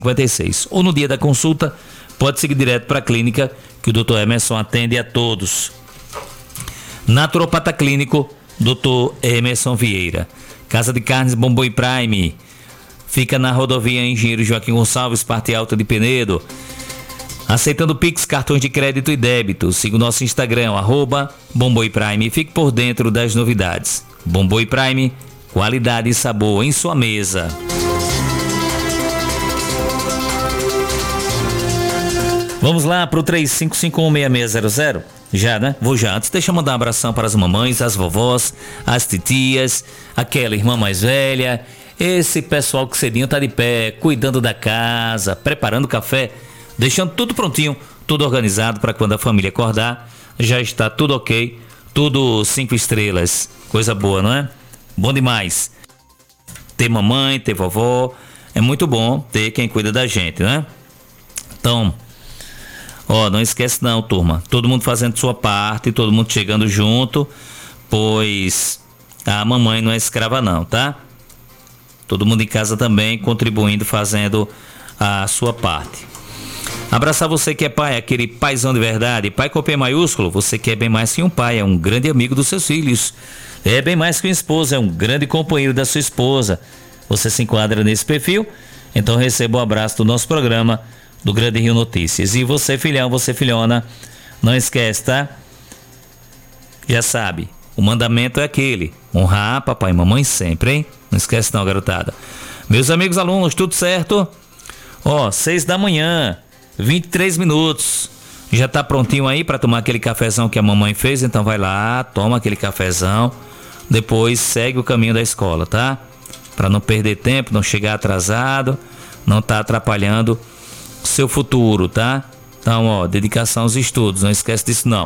56. Ou no dia da consulta, pode seguir direto para a clínica que o Dr. Emerson atende a todos. Naturopata Clínico, Dr. Emerson Vieira. Casa de Carnes Bombom Prime. Fica na rodovia Engenheiro Joaquim Gonçalves, parte alta de Penedo. Aceitando Pix, cartões de crédito e débito. Siga o nosso Instagram, @Bombom Prime. Fique por dentro das novidades. Bombom Prime, qualidade e sabor em sua mesa. Vamos lá pro 35516600. Já, né? Vou já. Antes, deixa eu mandar um abração para as mamães, as vovós, as titias, aquela irmã mais velha, esse pessoal que cedinho tá de pé, cuidando da casa, preparando café, deixando tudo prontinho, tudo organizado para quando a família acordar, já está tudo ok, tudo 5 estrelas. Coisa boa, não é? Bom demais. Ter mamãe, ter vovó, é muito bom ter quem cuida da gente, né? Então, não esquece não, turma. Todo mundo fazendo sua parte, todo mundo chegando junto, pois a mamãe não é escrava não, tá? Todo mundo em casa também contribuindo, fazendo a sua parte. Abraçar você que é pai, aquele paizão de verdade, pai com P maiúsculo. Você que é bem mais que um pai, é um grande amigo dos seus filhos. É bem mais que uma esposa, é um grande companheiro da sua esposa. Você se enquadra nesse perfil? Então receba um abraço do nosso programa do Grande Rio Notícias. E você, filhão, você, filhona, não esquece, tá? Já sabe, o mandamento é aquele: honrar papai e mamãe sempre, hein? Não esquece não, garotada. Meus amigos alunos, tudo certo? 6 da manhã, 23 minutos. Já tá prontinho aí para tomar aquele cafezão que a mamãe fez? Então vai lá, toma aquele cafezão, depois segue o caminho da escola, tá? Para não perder tempo, não chegar atrasado, não tá atrapalhando seu futuro, tá? Então, dedicação aos estudos, não esquece disso não.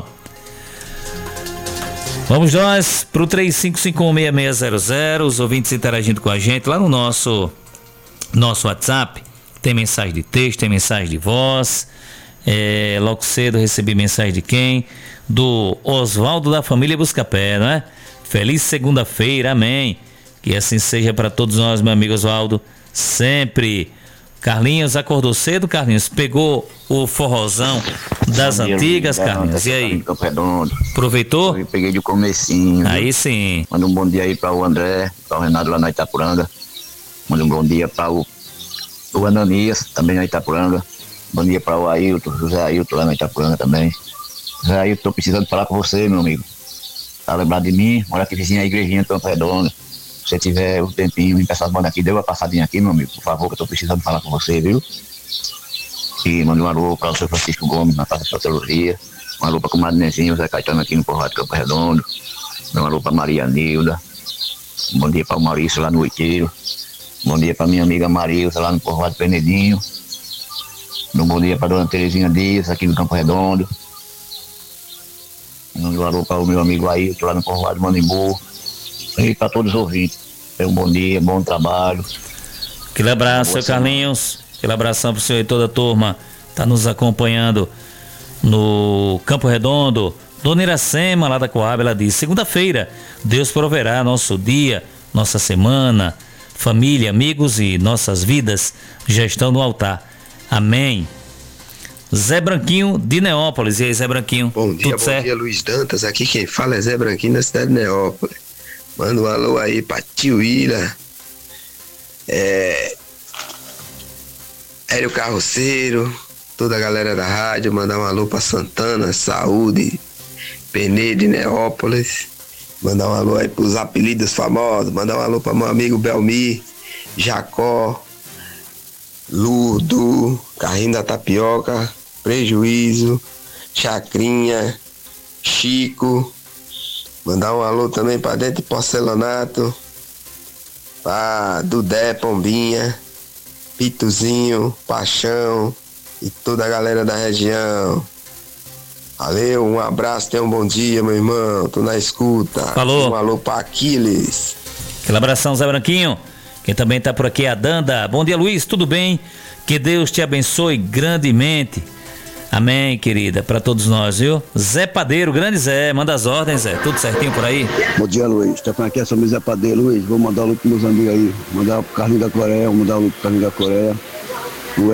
Vamos nós pro 35516600, os ouvintes interagindo com a gente lá no nosso WhatsApp. Tem mensagem de texto, tem mensagem de voz. Logo cedo recebi mensagem de quem? Do Oswaldo da família Buscapé, não é? Feliz segunda-feira, amém. Que assim seja para todos nós, meu amigo Oswaldo, sempre. Carlinhos acordou cedo, Carlinhos? Pegou o forrozão das antigas, Carlinhos? E aí? Aproveitou? Eu peguei de comecinho. Aí sim. Manda um bom dia aí para o André, para o Renato lá na Itapuranga. Manda um bom dia para o Ananias, também na Itapuranga. Bom dia para o Ailton, José Ailton lá na Itapuranga também. José Ailton, tô precisando falar com você, meu amigo. Tá lembrado de mim? Mora aqui vizinha a igrejinha de Campo Redondo. Se você tiver um tempinho, vem passar as bandas aqui, dê uma passadinha aqui, meu amigo, por favor, que eu tô precisando falar com você, viu? E manda um alô para o seu Francisco Gomes, na Praça de Sociologia. Um alô para o comadre Nezinho, o Zé Caetano aqui no Povoado de Campo Redondo. Um alô para Maria Nilda. Um bom dia para o Maurício lá no Oiteiro. Um bom dia para minha amiga Marilza lá no Povoado de Penedinho. Um bom dia para dona Terezinha Dias, aqui no Campo Redondo. Um alô para o meu amigo Ailton lá no Povoado de Manimbu. E para todos os ouvintes, um bom dia, bom trabalho. Aquele abraço, seu Carlinhos. Aquele abração para o senhor e toda a turma está nos acompanhando no Campo Redondo. Dona Iracema, lá da Coab, ela diz: segunda-feira, Deus proverá nosso dia, nossa semana, família, amigos e nossas vidas já estão no altar. Amém. Zé Branquinho de Neópolis. E aí, Zé Branquinho? Bom dia, dia, Luiz Dantas. Aqui quem fala é Zé Branquinho, da cidade de Neópolis. Manda um alô aí pra tio Ira, Hélio Carroceiro, toda a galera da rádio. Mandar um alô pra Santana, Saúde, Penedo e Neópolis. Mandar um alô aí pros apelidos famosos. Mandar um alô pra meu amigo Belmir, Jacó, Ludo, Carrinho da Tapioca, Prejuízo, Chacrinha, Chico. Mandar um alô também pra Dente Porcelanato, pra Dudé, Pombinha, Pituzinho, Paixão e toda a galera da região. Valeu, um abraço, tenha um bom dia, meu irmão, tô na escuta. Falou. Um alô pra Aquiles. Aquele abração, Zé Branquinho. Quem também tá por aqui é a Danda. Bom dia, Luiz, tudo bem? Que Deus te abençoe grandemente. Amém, querida, para todos nós, viu? Zé Padeiro, grande Zé, manda as ordens, Zé, tudo certinho por aí? Bom dia, Luiz, tá aqui, é Zé Padeiro, Luiz, vou mandar o Luiz pros meus amigos aí, mandar pro Carlinho da Coreia, vou mandar o Luiz pro Carlinho da Coreia,